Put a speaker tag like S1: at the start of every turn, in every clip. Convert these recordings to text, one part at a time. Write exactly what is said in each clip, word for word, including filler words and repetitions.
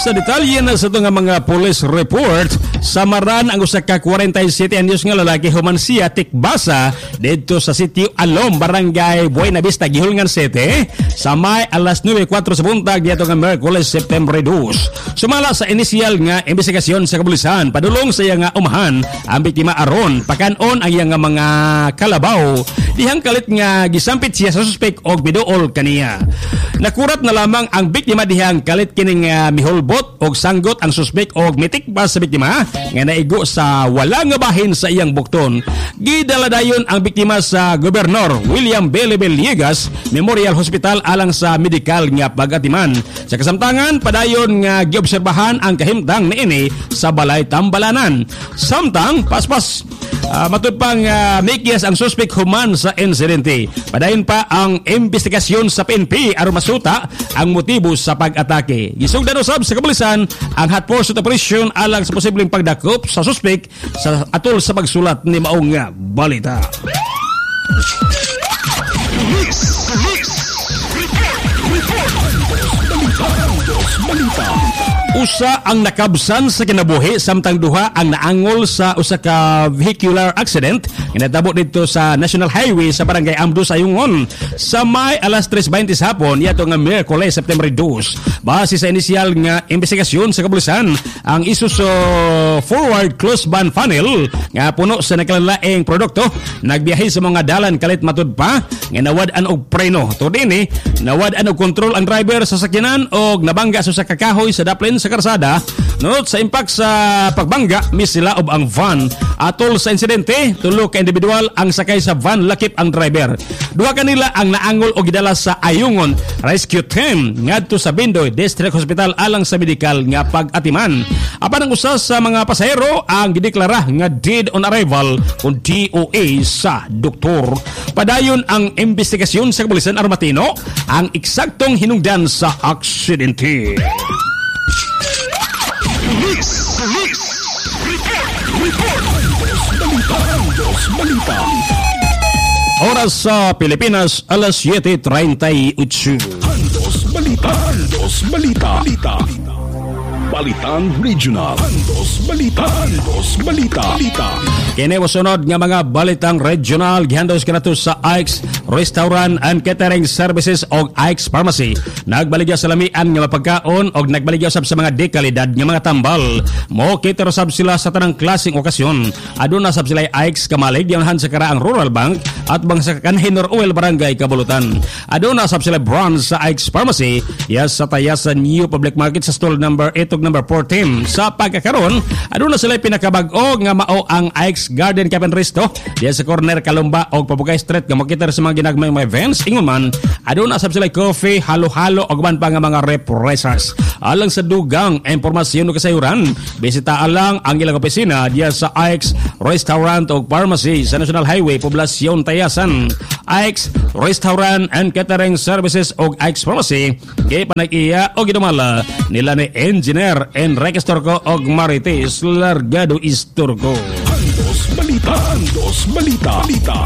S1: Sa detalye na sa ito nga mga police report, samaran ang usa ka forty-seven anyos nga lalaki human siya tikbasa dito sa sitio Alom, Barangay Buena Vista, Gihulngan City, sa may alas nine four sa buntag dito nga Miyerkules, September two. Sumala sa inisyal nga investigasyon sa kapulisan, padulong sa iya nga umahan ang biktima aron pakanon ang iya nga mga kalabaw. Dihang kalit nga gisampit siya sa suspek og biduol kaniya. Nakurat na lamang ang biktima dihang kalit kining uh, miholbot og sanggot ang suspek og mitikbas sa biktima nga naigo sa wala nga bahin sa iyang bukton. Gidala dayon ang biktima sa Gobernador William Bele Villegas Memorial Hospital alang sa medikal nga pag-atiman. Sa kasamtangan, padayon nga giobserbahan ang kahimtang niini sa balay Tambalanan. Samtang paspas uh, matud pang uh, mikyas ang suspek human sa insidente. Padayon pa ang investigasyon sa P N P aron masuta ang motibo sa pag-atake. Gisugdan usab sa kapulisan ang hot pursuit operation alang sa posibleng pagdakop sa suspek sa atol sa pagsulat ni maong nga balita. Police! Police! Report! Report! Balita! Usa ang nakabsan sa kinabuhi samtang duha ang naangol sa usa ka vehicular accident nga natabo dito sa National Highway sa Barangay Amdos, Ayungon sa may alas tres twenty sa hapon yato nga Miyerkules, September two. Base sa inisyal nga investigasyon sa kapulisan, ang Isuzu forward closed van funnel nga puno sa nakalanlaing produkto nagbiyahe sa mga dalan kalit matud pa nga nawad-an og preno. Tudini nawad-an og kontrol ang driver sa sakyanan og nabangga sa kakahoy sa daplin sa karsada. Nunod sa impact sa pagbangga, misilaob ang van. Atol sa insidente, tulo ka individual ang sakay sa van, lakip ang driver. Duha kanila ang naangol o gidala sa Ayungon Rescue Team ngadto sa Bindoy District Hospital alang sa medikal nga pag-atiman. Apan ang usa sa mga pasahero ang gideklara nga dead on arrival kung D O A sa doktor. Padayon ang investigasyon sa kapulisan Armatino ang eksaktong hinungdan sa aksidente. Police! Police! Report! Report! Balita! Balita! Oras sa Pilipinas, alas siete thirty-eight. Andos Balita! Andos Balita! Balita! Balitang Regional. Andos Balita. Andos Balita. Balita. Kini wasunod nga mga balitang regional gihandos kanato sa I X Restaurant and Catering Services og I X Pharmacy. Nagbaligya sa lamian nga mapagkaon og nagbaligya usab sa mga dekalidad nga mga tambal. Mo cater usab sila sa tanang klaseng okasyon. Aduna sab sila I X Kamalig diyan sa Karaang Rural Bank at bang sa Kanhinor Oil Barangay Kabulutan. Aduna sab sila branch sa I X Pharmacy yes sa Tayasan New Public Market sa stall number eight ug number fourteen. Sa pagkakaroon, aduna sila pinakabag-o nga mao ang I X Garden Cafe and Resto diyan sa corner Kalumba og Pabugay Street nga makita sa mga ginagmay mga events. Ingon man, aduna sab sila coffee, halo-halo og man pa nga mga refreshers. Alang sa dugang impormasyon ug kasayuran, bisita lang ang ilang opisina diyan sa I X Restaurant ug Pharmacy sa National Highway, Poblasyon Tayasan. I X Restaurant and Catering Services ug I X Pharmacy kay panag-iya og gidumala nila ni Engineer Enrique Isturco og Marites Largado Isturco. Andos Balita. Andos Balita. Balita.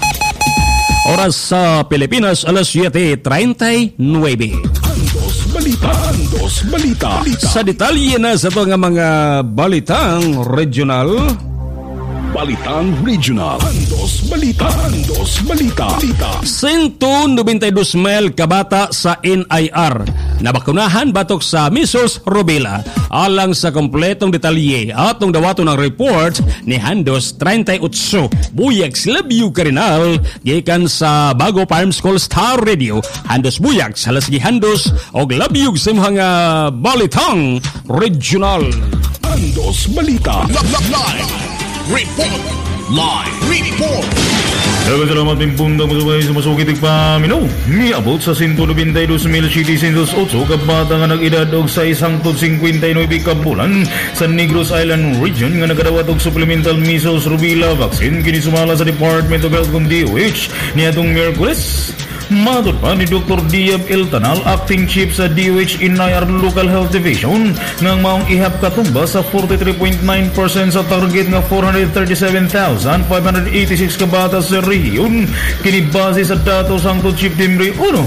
S1: Oras sa Pilipinas, alas siete thirty-nine. Andos Balita. Andos Balita. Balita. Sa detalye na sa ito nga mga balitang regional. Balitang Regional. Andos Balita. Andos Balita. Balita. one hundred ninety-two mil kabata sa N I R nabakunahan batok sa measles rubella. Alang sa kompletong detalye atong dawato ng report ni Handos thirty-eight Buyag Labio Karinal gikan sa Bago Farm School Star Radio. Handos Buyag sa Lasgi Handos og Labio sa mga balitang regional. Andos Balita. Live report. Live report.
S2: Dagang salamat ng pundang masubay sa masukitig paminaw. Miabot sa one hundred ninety-two mil citizens otso kabata nga nag-edad og sa one hundred fifty-nine kabulan sa Negros Island region nga nagadawat og supplemental measles rubella vaccine kini sumala sa Department of Health kung D O H niadtong Miyerkules. Matod pa ni Doctor Diab Eltanal, acting chief sa D O H N I R Local Health Division, ngang maong ihap katumba sa forty-three point nine percent sa target nga four hundred thirty-seven thousand five hundred eighty-six kabata sa rehiyon. Kini base sa datos ang Chief Dimri uno.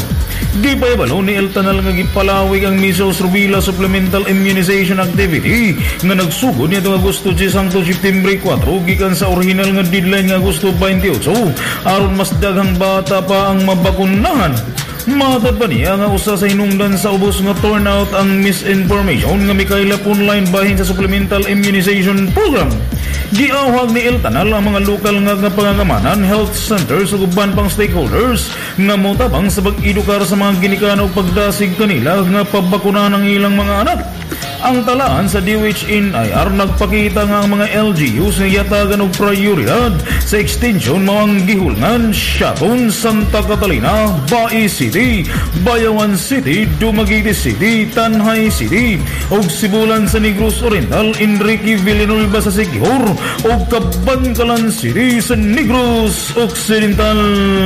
S2: Di pa ibalo ni Eltanal nga gipalawig ang measles rubella supplemental immunization activity nga nagsugod niya itong Agosto ten hangtod September four gikan sa original nga deadline nga Agosto twenty-eight aron mas daghang bata pa ang mabakunahan. Matad pa niya nga usa sa hinungdan sa ubos nga turnout ang misinformation nga mikailap online bahin sa supplemental immunization program. Giawhag ni Eltanal ang mga lokal nga, nga pangangamanan, health centers ug uban pang stakeholders nga motabang sa pag-edukar sa mga ginikanan ug pagdasig kanila nga pabakunahan ang ilang mga anak. Ang talaan sa D O H N I R nagpakita nga ang mga L G Us nga yatagan og prioridad sa extension mao ang gihulngan Siaton, Santa Catalina, Bai City, Bayawan City, Dumaguete City, Tanhay City ug Sibulan sa Negros Oriental, Enrique Villanueva sa Siquijor ug Cabancalan City sa Negros Occidental.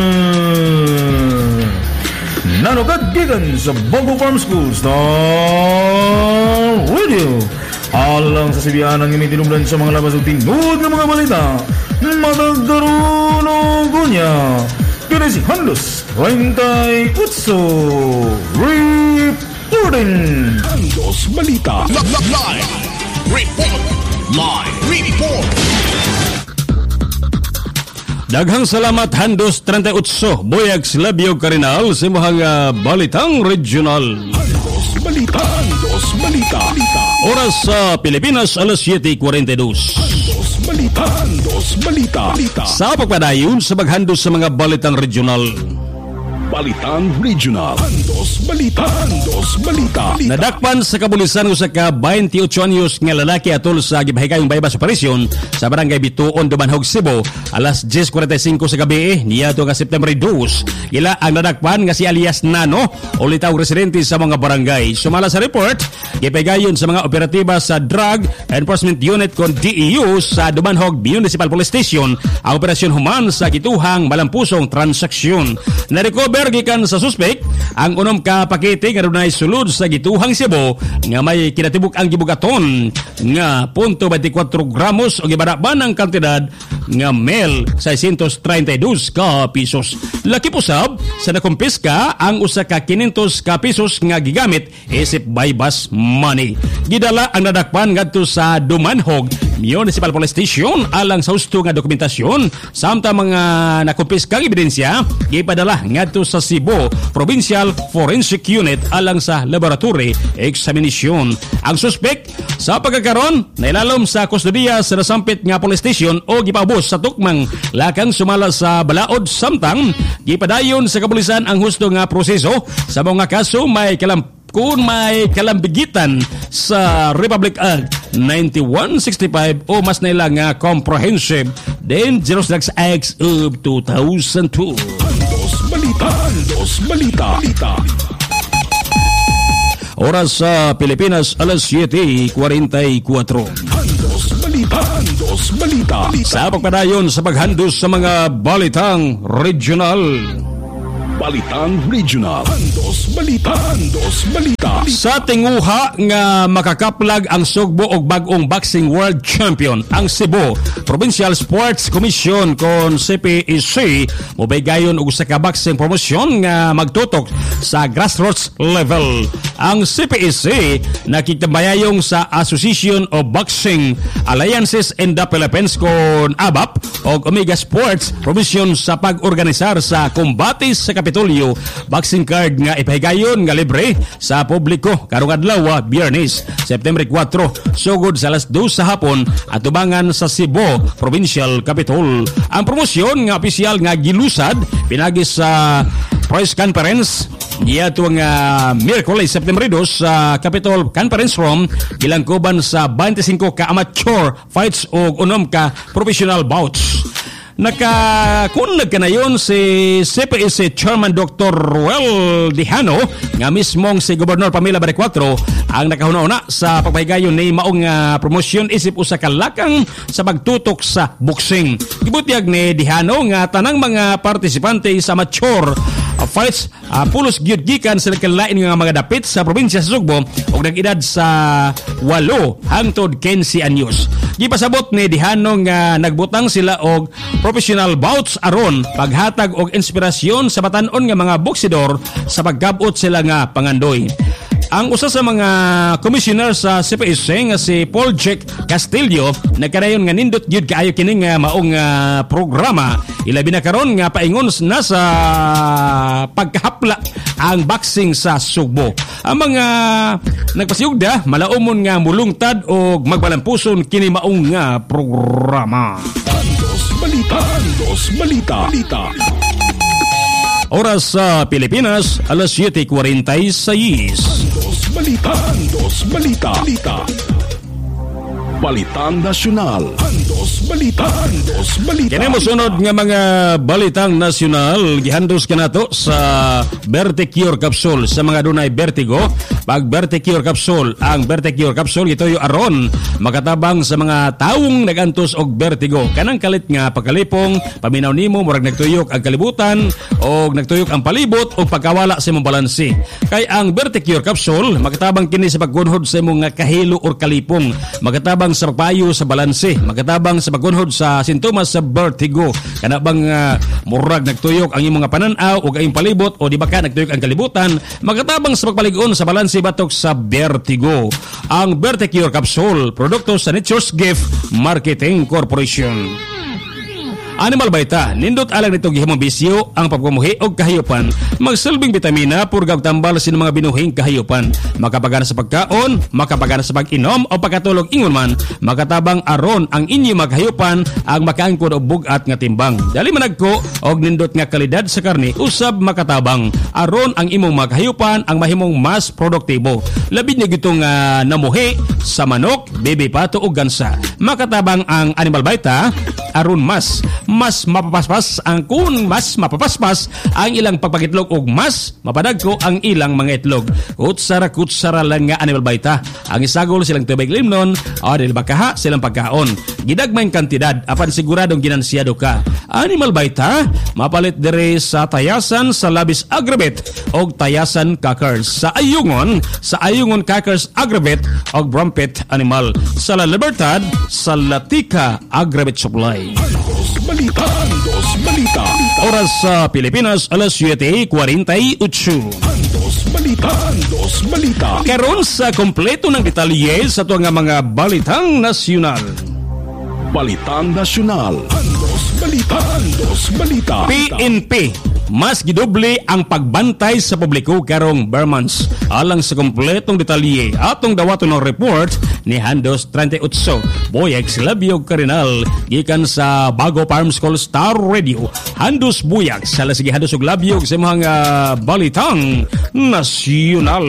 S2: Nanugad gikan sa Bongo Farm School Star Radio. Alang sa sibiyanan ng itinublan sa mga labas o tingod ng mga balita. Matagdaruno gunya. Kaya si Handos twenty-eight reporting.
S3: Handos Balita. Live report. Live report.
S1: Daghang salamat Handos thirty-eight Boyag Silabio Karinal sa imong uh, Balitang Regional.
S3: Handos Balita. Handos Balita.
S1: Oras sa Pilipinas alas siete forty-two.
S3: Handos Balita. Handos Balita.
S1: Sa pagpadayon sa paghandos sa mga Balitang Regional.
S3: Balitang Regional. Handos Balita. Handos Balita.
S1: Nadakpan sa kapulisan usa ka twenty-eight anyos nga lalaki atol sa gibahigayong bypass operation sa barangay Bituon, Dumanhog, Cebu alas ten forty-five sa gabi niya to ka September two. Ila ang nadakpan nga si alias Nano o litaw residente sa mga barangay. Sumala sa report, gipahigayon sa mga operatiba sa Drug Enforcement Unit kon D E U sa Dumanhog Municipal Police Station ang operasyon human sa gituhang malampusong transaksyon. Na-recover gikan sa suspect ang unom ka pakete nga dunay sulod sa gituhang Cebu nga may kinatibuk ang gibugaton nga zero point two four gramos o gibaraban ang kantidad nga mel six thirty-two ka pisos. Laki pusab sa nakumpiska ang usa ka five hundred ka pisos nga gigamit isip bypass money. Gidala ang nadakpan ngadto sa Dumanhog Municipal Police Station alang sa husto nga dokumentasyon samtang mga nakumpiskang ebidensya gipadala ngadto sa Cebu Provincial Forensic Unit alang sa laboratory examination. Ang suspect sa pagkakaron nailalom sa kustodiya sa nasampit nga police station o gipaubos sa tukmang lakang sumala sa balaod samtang gipadayon sa kapulisan ang husto nga proseso sa mga kaso may kalamp kung may kalambigitan sa Republic Act ninety-one sixty-five o mas nila nga Comprehensive Dangerous Drugs Act of two thousand two.
S3: Handos Balita. Handos Balita.
S1: Oras sa Pilipinas alas siete forty-four.
S3: Handos Balita. Handos Balita.
S1: Sa pagpadayon sa paghandos sa mga Balitang Regional.
S3: Balitang Regional. Handos Balita. Handos Balita.
S1: Sa tinguha nga makakaplag ang sugbo og bag-ong boxing world champion ang Cebu Provincial Sports Commission kon C P E C mobaygayon og usa ka boxing promotion nga magtutok sa grassroots level. Ang C P E C nakikitabayayong sa Association of Boxing Alliances in the Philippines kon A B A P og Omega Sports Promotion sa pag-organisar sa kombate sa Kapitolyo boxing card nga ipahigayon nga libre sa publiko karong adlaw Biyernes September four sugod sa alas dos sa hapon at tubangan sa Cebu Provincial Capitol. Ang promosyon nga opisyal nga gilusad pinagi sa press conference niya tuwang uh, Miyerkules September two sa uh, Capitol Conference Room gilangkuban sa twenty-five ka amateur fights o unom ka professional bouts. Nakakunlag ka na yun si C P E C Chairman Doctor Ruel Dihano nga mismong si Gobernador Pamela Baricuatro ang nakahuna-una sa pagpahigayon ni maong uh, promosyon isip usa ka lakang sa pagtutok sa boxing. Gibutyag ni Dihano nga tanang mga partisipante sa amateur uh, fights uh, pulos gyud gikan sa nagkalain nga mga dapit sa probinsya sa Sugbo ug nag-edad sa walo hangtod quince anyos. Gipasabot ni Dihanong nga nagbutang sila og professional bouts aron paghatag og inspirasyon sa batan-on nga mga boksidor sa pagkabot sila nga pangandoy. Ang usa sa mga commissioner sa C P S C nga si Paul Jack Castillo nagkadayon nga nindot gyud kaayo kini nga maong uh, programa, ilabi na karon nga paingon na sa pagkahapla ang boxing sa Sugbo. Ang mga nagpasiyugda malaumon nga mulungtad og magbalampuson kini maong nga programa.
S3: Andos Balita, Andos Balita, Balita.
S1: Oras sa Pilipinas, alas siyete kuwarenta y sais.
S3: Andos Balita, Andos Balita, Balita. Balitang Nasyonal. Andos Balita, Andos Balita.
S1: Kini mo sunod nga mga balitang nasyonal gihandos kanato sa Verticure Capsule sa mga dunay vertigo. Pag Verticure Capsule, ang Verticure Capsule ito'y aron makatabang sa mga taong nagantos og vertigo. Kanang kalit nga pagkalipong, paminaw nimo murag nagtuyok ang kalibutan o nagtuyok ang palibot o pagkawala sa imong balanse. Kay ang Verticure Capsule makatabang kini sa paggunhod sa imong kahilo or kalipong, makatabang sa pagpayo sa balanse, makatabang sa paggunhod sa sintomas sa vertigo. Kana bang uh, murag nagtuyok ang imong pananaw o ang palibot o di ba ka nagtuyok ang kalibutan, makatabang sa pagpalig-on sa balanse batok sa vertigo. Ang Verticure Capsule, produkto sa Nature's Gift Marketing Corporation. Animal Vita, nindot alang nito gihimong bisyo ang pagpumuhi og kahayupan, magsilbing bitamina purga og tambal sa mga binuhing kahayupan, makapagana sa pagkaon, makapagana sa pag-inom o pagkatulog ingon man, makatabang aron ang inyo maghayupan ang makaangkon og bugat nga timbang. Dali managko og nindot nga kalidad sa karne usab makatabang aron ang imong maghayupan ang mahimong mas produktibo. Labi niya gitong uh, namuhi sa manok, baby pato ug gansa. Makatabang ang Animal Vita aron mas mas mapapaspas ang kun mas mapapaspas ang ilang pagpakitlog ug mas mapadagko ang ilang mga itlog. Kutsara kutsara lang nga Animal Vita. Ang isagol silang tubig limnon o dili bakaha silang pagkaon. Gidagmayng kantidad apan siguradong ginansyado ka. Animal Vita mapalit diri sa tayasan sa Labis Agribet og tayasan Crackers. Sa ayungon sa ayungon Crackers Agribet og Brumpet Animal. Sa La Libertad sa Latika Agribet Supply.
S3: Andos Balita, Andos Balita.
S1: Oras sa Pilipinas, alas siyete kuwarenta y ocho.
S3: Andos Balita, Andos Balita.
S1: Karon sa kompleto ng detalye sa tuwang mga balitang nasyonal.
S3: Balitang Nasyonal. Andos Balita, Andos Balita.
S1: P N P, mas gidoble ang pagbantay sa publiko karong Bermans. Alang sa kompletong detalye, atong dawaton ng report ni Handos thirty-eight. Boyeg Silabiog Karinal, gikan sa Bago Farm School Star Radio. Handos Buyag, sa lasigi Handos ug Labiog sa mga balitang nasyonal.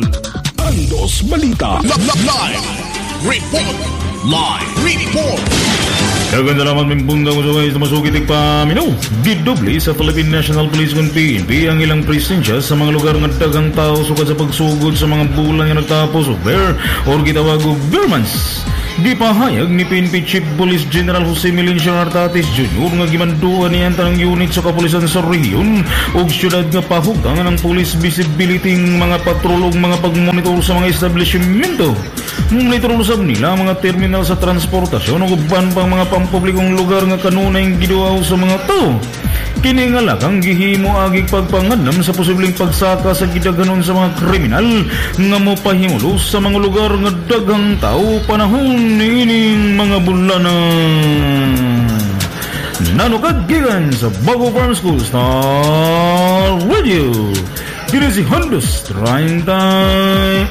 S3: Andos Balita.
S4: Live report. Live report.
S2: Kaganda naman may bunda mo sa ways na masukitig pa minaw. Didoble sa Philippine National Police kung P N P ang ilang presensya sa mga lugar ng dagang tao sukad sa pagsugod sa mga bulan nga nagtapos o bear or gitawag o Bermans. Di pahayag ni P N P Chief Police General Jose Melencio Artatis Junior nga gimanduan niya ang unit sa kapulisan sa rehiyon o syudad nga pahugang ng police visibility ng mga patrolog mga pagmonitor sa mga establishmento. Monitor usab nila mga terminal sa transportasyon o uban pang mga pampublikong lugar nga kanunay giduaw sa mga tao. Kini nga lakang gihimo agig pagpanganam sa posibleng pagsaka sa gidaganon sa mga kriminal nga mopahimulos sa mga lugar nga dagang tao panahon niining mga bulanan. Nanukad gigan sa Bago Farm School Star Radio. Kini si Handos thirty-eight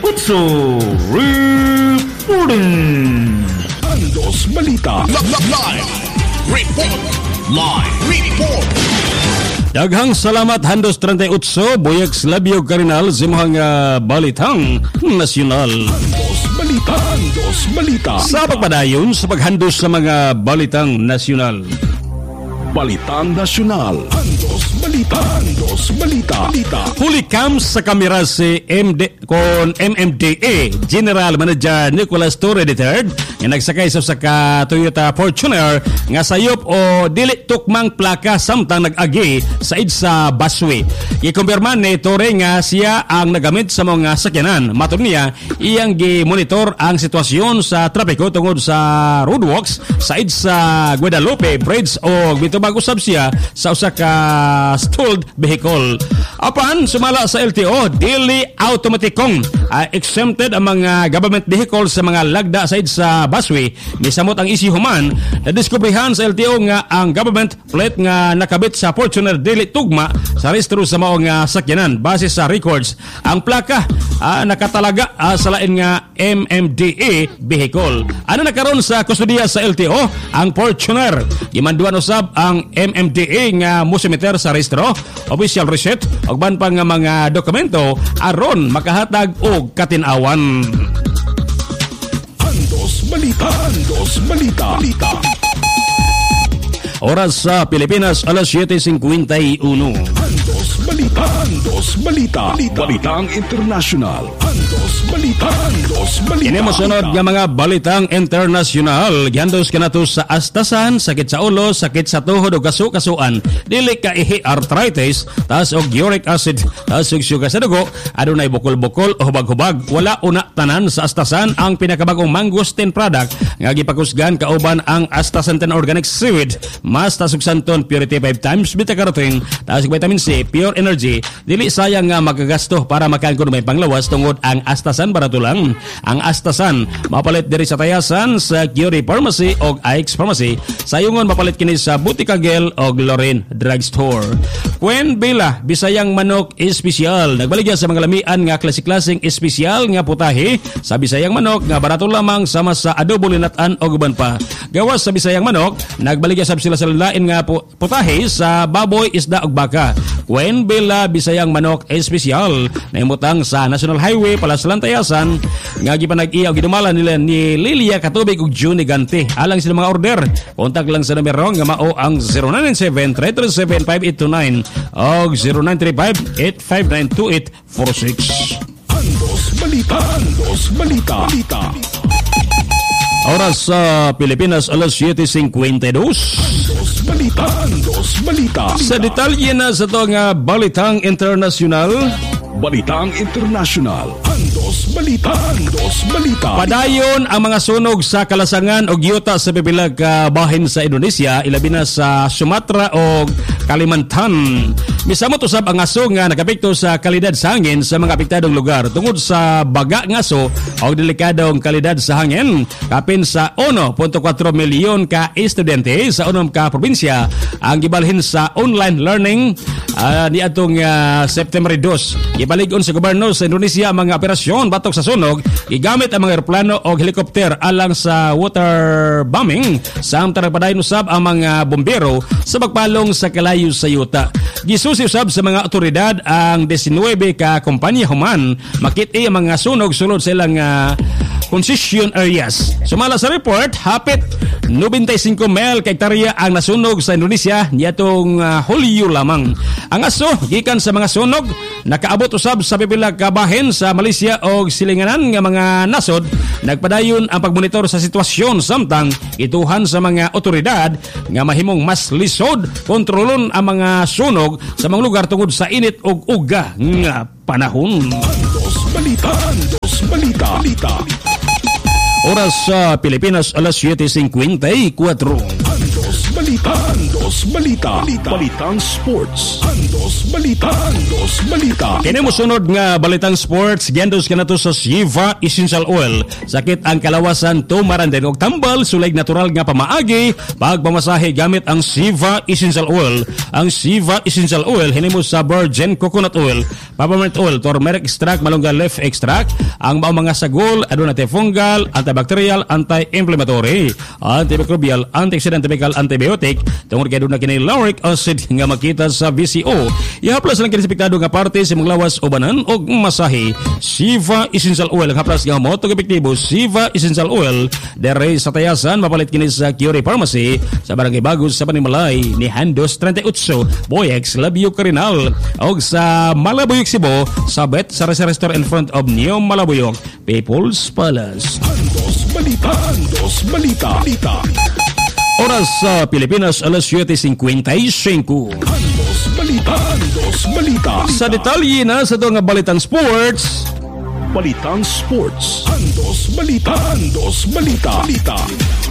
S2: reporting.
S3: Andos Balita.
S4: Live report. Live report.
S1: Daghang salamat Handos thirty-eight, Boyeg Silabiog Karinal sa mga uh, balitang nasyonal.
S3: Andos Balita, Andos Balita.
S1: Sa pagpadayon sa paghandos sa mga balitang nasyonal.
S3: Balitang Nasyonal. Andos Balita. Andos Balita. Balita.
S1: Huli cam sa kamera si M D kon M M D A General Manager Nicolas Torre the third nga nagsakay sa ka Toyota Fortuner nga sayop o dili tukmang plaka samtang nag-agi sa sa busway. Gikumpirma ni Torre nga siya ang nagamit sa mga sakyanan. Matod niya, iyang gi-monitor ang sitwasyon sa trapiko tungod sa roadworks sa sa Guadalupe Bridge o bitubag usab siya sa usa ka stalled vehicle. Apan sumala sa L T O, dili automatikong uh, exempted ang mga government vehicle sa mga lagda sa sa busway. Misamot ang isi human na diskubrihan sa L T O nga ang government plate nga nakabit sa Fortuner dili tugma sa rehistro sa mao nga sakyanan base sa records. Ang plaka uh, nakatalaga uh, sa lain nga M M D A vehicle. Ano nakaroon sa kustudiya sa L T O? Ang Fortuner. Gimanduan usab ang M M D A nga musimeter sa rehistro, official receipt ug ban pa nga mga dokumento aron makahatag og katinawan.
S3: Andos Balita. Andos Balita. Balita.
S1: Oras sa Pilipinas, alas siyete fifty-one.
S3: Andos Balita. Andos Balita. Balita. Balitang Internasyonal. Andos Balita. Andos Balita.
S1: Kini mosunod nga mga balitang internasyonal. Gihandos kanato sa astasan, sakit sa ulo, sakit sa tuhod o kasu-kasuan, dili ka ihi arthritis, taas og uric acid, taas og sugar sa dugo, adunay bukol-bukol o hubag-hubag. Wala una tanan sa astasan ang pinakabagong mangosteen product nga gipakusgan kauban ang astaxanthin organic seaweed. Mas tasog santon purity five times beta-carotene, taas og vitamin C, pure energy. Dili sayang nga magagasto para makaon kuno may panglawas tungod ang astasan barato lang. Ang astasan mapalit diri sa tayasan sa Curie Pharmacy o I X Pharmacy. Sayungon mapalit kini sa Butika Gel o Lorraine Drugstore. Quen Bela Bisayang manok espesyal. Nagbaligya sa mga lamian nga klase-klaseng espesyal nga putahe sa Bisayang manok nga barato lamang sama sa adobo linatan o guban pa. Gawas sa Bisayang manok, nagbaligya sab sila sa lain nga putahe sa baboy, isda ug baka. Quen Bela Bisayang manok espesyal nahimutang sa National Highway Palaslan Tayasan nga gipanag-iya og gidumala nila ni Lilia Katubig ug Juni Gante. Alang sila mga order, kontak lang sa numero nga mao ang zero nine nine seven, three three seven, five eight two nine o zero nine three five, eight five nine two eight four six.
S3: Andos Balita. Andos Balita. Balita.
S1: Oras sa Pilipinas, alas siyete fifty-two.
S3: Andos Balita. Andos Balita.
S1: Sa detalye na sa ito nga balitang internasyonal,
S3: Balitang Internasyonal. Andos Balita. Andos Balita.
S1: padayon ang mga sunog sa kalasangan o yuta sa pipilag ka bahin sa Indonesia, ilabi na sa Sumatra o Kalimantan. Misamot usab ang aso nga nakapekto sa kalidad sa hangin sa mga apektadong lugar tungod sa baga ng aso o delikadong kalidad sa hangin. Kapin sa one point four milyon ka estudyante sa unom ka probinsya ang gibalhin sa online learning uh, ni atong uh, September two. Ibaligon sa gobyerno sa Indonesia ang mga operasyon batok sa sunog, igamit ang mga eroplano o helikopter alang sa water bombing. Samtang padayon usab ang mga bombero sa pagpalong sa kalayo sa yuta. Gisusi usab sa mga otoridad ang nineteen ka kompanya human makit-i ang mga sunog sulod sa ilang uh, concession areas. Sumala sa report, hapit ninety-five mil ka hektarya ang nasunog sa Indonesia niadtong uh, Hulyo lamang. Ang aso gikan sa mga sunog nakaabot usab sa pipilag ka bahin sa Malaysia og silinganan nga mga nasod. Nagpadayon ang pagmonitor sa sitwasyon samtang ituhan sa mga otoridad nga mahimong mas lisod kontrolon ang mga sunog sa mga lugar tungod sa init og uga nga panahon.
S3: Andos Balita. Andos Balita. Balita.
S1: Oras sa Pilipinas, alas siyete fifty-four.
S3: Andos Balita. Andos Balita. Balita. Balitang Sports. Andos Balita. Andos Balita.
S1: Kini mosunod nga balitang sports, giandos kanato sa Siva Essential Oil. Sakit ang kalawasan, tumarandan og tambal, sulig natural nga pamaagi, pagpamasahe gamit ang Siva Essential Oil. Ang Siva Essential Oil hinimo sa virgin coconut oil, peppermint oil, turmeric extract, malunggay leaf extract, ang mga sagol, aduna antifungal, antibacterial, anti-inflammatory, antimicrobial, antioxidant, chemical, antibiotic, antibiotic tungod kay doon na kini lauric acid nga makita sa V C O. Ihaplas lang kini sa piktado nga parte sa mga lawas o banan o masahe. Siva Essential Oil ang haplas nga mo epektibo. Siva Essential Oil dere sa tayasan mapalit kini sa Curie Pharmacy sa Barangay Bagos sa Panimalay ni Handos thirty-eight Boyex Labio Carinal og sa Malabuyok Cebu sa Bet sa Restaurant in front of Neo Malabuyok People's Palace.
S3: Andos Balita, Andos Balita, Balita.
S1: Oras sa Pilipinas, alas siete cincuenta y cinco.
S3: Andos Balita, Andos Balita.
S1: Sa detalye na sa ito nga Balitang Sports.
S3: Balitang Sports. Andos Balita, Andos Balita, Balita.